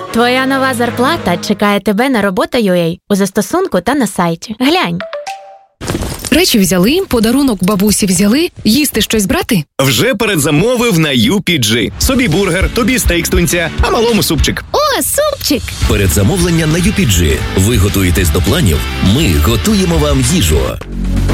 Твоя нова зарплата чекає тебе на Робота.ua у застосунку та на сайті. Глянь. Речі взяли, подарунок бабусі взяли, їсти щось брати? Вже передзамовив на UPG. Собі бургер, тобі стейк з тунця, а малому супчик. О, супчик! Передзамовлення на UPG. Ви готуєтесь до планів? Ми готуємо вам їжу.